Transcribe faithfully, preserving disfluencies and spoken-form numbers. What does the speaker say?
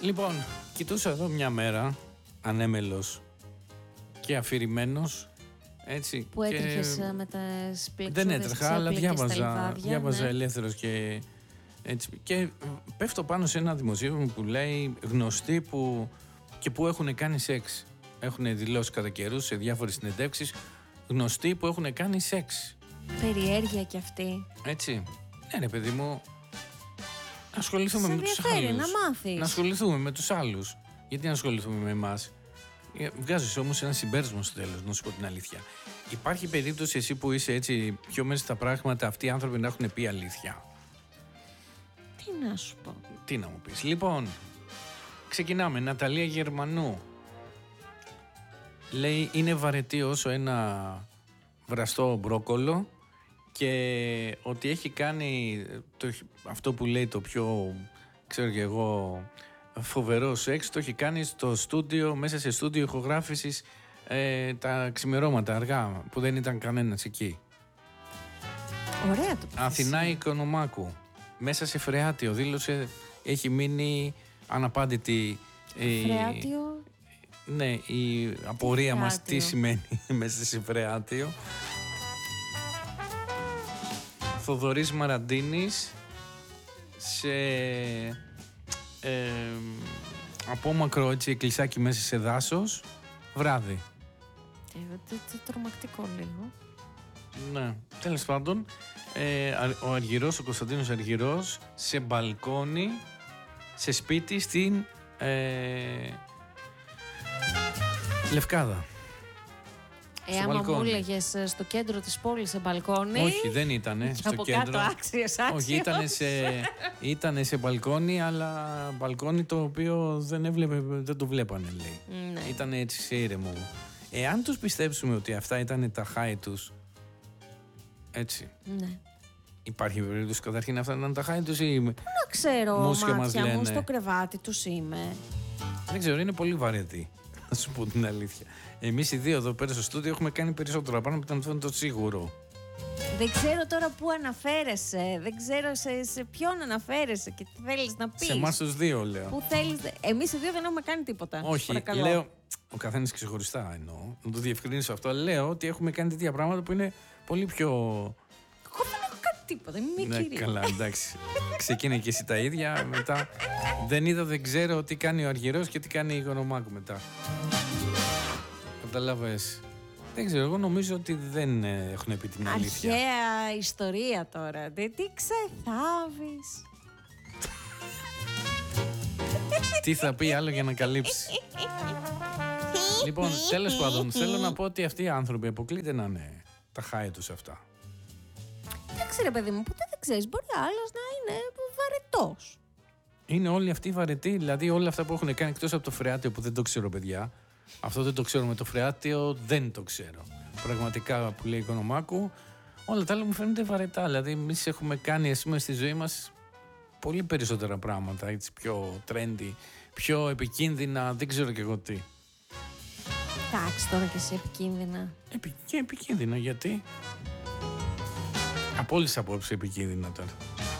Λοιπόν, κοιτούσα εδώ μια μέρα, ανέμελος και αφηρημένος. Έτσι, που έτρεχες και... με τα πλεξούδες. Δεν έτρεχα, αλλά διάβαζα, λιβάδια, διάβαζα ναι. ελεύθερος και, έτσι, και πέφτω πάνω σε ένα δημοσίευμα που λέει γνωστοί που, και που έχουν κάνει σεξ. Έχουν δηλώσει κατά καιρούς σε διάφορες συνεντεύξεις γνωστοί που έχουν κάνει σεξ. Περιέργεια κι αυτή. Έτσι. Ναι, ρε παιδί μου, να ασχοληθούμε σε με τους άλλους. άλλους. Να μάθεις. Να ασχοληθούμε με τους άλλους. Γιατί να ασχοληθούμε με εμάς. Βγάζεις όμως ένα συμπέρασμα στο τέλος, να σου πω την αλήθεια. Υπάρχει περίπτωση εσύ που είσαι έτσι πιο μέσα στα πράγματα, αυτοί οι άνθρωποι να έχουν πει αλήθεια? Τι να σου πω. Τι να μου πεις. Λοιπόν, ξεκινάμε. Ναταλία Γερμανού. Λέει είναι βαρετή όσο ένα βραστό μπρόκολο και ότι έχει κάνει το, αυτό που λέει το πιο, ξέρω και εγώ, φοβερό σεξ, το έχει κάνει στο στούντιο, μέσα σε στούντιο ηχογράφησης ε, τα ξημερώματα αργά που δεν ήταν κανένας εκεί. Ωραία το Αθηνά Οικονομάκου, μέσα σε φρεάτιο, δήλωσε έχει μείνει αναπάντητη. Φρεάτιο. Ναι, η απορία μας τι σημαίνει μέσα σε φρεάτιο. Θοδωρής Μαραντίνης σε ε, απόμακρο έτσι εκκλησάκι μέσα σε δάσος βράδυ. Τι τρομακτικό λίγο. Ναι, τέλος πάντων ε, ο Αργυρός, ο Κωνσταντίνος Αργυρός σε μπαλκόνι σε σπίτι στην ε, Λευκάδα. Ε, άμα μου έλεγες στο κέντρο της πόλης σε μπαλκόνι. Όχι, δεν ήτανε στο από κέντρο. Κάτω άξιες, άξιος. Όχι, ήτανε σε, ήτανε σε μπαλκόνι, αλλά μπαλκόνι το οποίο δεν, έβλεπε, δεν το βλέπανε, λέει. Ναι. Ήτανε έτσι σε ήρεμο. Εάν τους πιστέψουμε ότι αυτά ήταν τα χάη τους, έτσι. Ναι. Υπάρχει περίπτωση καταρχήν αυτά ήταν τα χάη τους ή. Πού να ξέρω, μάτια μάτια μου, στο κρεβάτι τους είμαι. Δεν ξέρω, είναι πολύ βαρετή. Να σου πω την αλήθεια. Εμείς οι δύο εδώ πέρα στο στούντιο έχουμε κάνει περισσότερο πάνω από αυτό είναι το σίγουρο. Δεν ξέρω τώρα πού αναφέρεσαι. Δεν ξέρω σε, σε ποιον αναφέρεσαι και τι θέλεις να πεις. Σε εμάς τους δύο λέω. Πού θέλεις. Εμείς οι δύο δεν έχουμε κάνει τίποτα. Όχι, παρακαλώ. Λέω. Ο καθένας ξεχωριστά εννοώ. Να το διευκρινίσω αυτό. Αλλά λέω ότι έχουμε κάνει τέτοια πράγματα που είναι πολύ πιο. Εγώ δεν έχω κάνει τίποτα. Μην ναι, κυρία. καλά, εντάξει. Ξεκίνησε και εσύ τα ίδια. Μετά δεν είδα, δεν ξέρω τι κάνει ο Αργυρός και τι κάνει η Οικονομάκου μετά. Καταλάβες. Δεν ξέρω, εγώ νομίζω ότι δεν έχουν πει την αλήθεια. Αρχαία ιστορία τώρα. Δεν τι ξεθάβεις. Τι θα πει άλλο για να καλύψει. Λοιπόν, τέλος πάντων, θέλω να πω ότι αυτοί οι άνθρωποι αποκλείται να είναι τα χάη τους αυτά. Εντάξει ρε παιδί μου, ποτέ δεν ξέρεις. Μπορεί άλλος να είναι βαρετός. Είναι όλοι αυτοί βαρετοί, δηλαδή όλα αυτά που έχουν κάνει εκτός από το φρεάτιο που δεν το ξέρω, παιδιά. Αυτό δεν το ξέρω με το φρεάτιο, δεν το ξέρω. Πραγματικά που λέει η Οικονομάκου, όλα τα άλλα μου φαίνονται βαρετά. Δηλαδή, εμείς έχουμε κάνει ας πούμε, στη ζωή μας πολύ περισσότερα πράγματα, έτσι, πιο trendy, πιο επικίνδυνα, δεν ξέρω και εγώ τι. Εντάξει, τώρα και σε επικίνδυνα. Επι... Και επικίνδυνα, γιατί? Από όλες τις απόψεις επικίνδυνα τώρα.